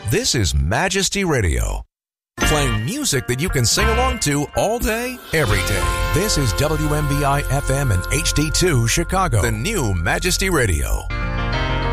This is Majesty Radio, playing music that you can sing along to all day, every day. This is WMBI FM and HD2 Chicago, the new Majesty Radio.